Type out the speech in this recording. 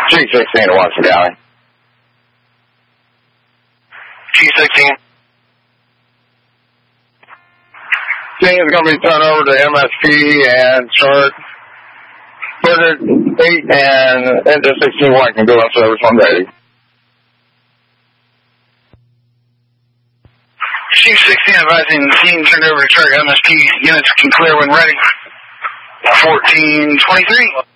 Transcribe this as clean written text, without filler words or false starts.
G16 to Watson County. G16. King is going to be turned over to MSP and start further 8 and into 16 white can go on service 180. Chief 16 advising scene turned over to Charter MSP. Units can clear when ready. 1423.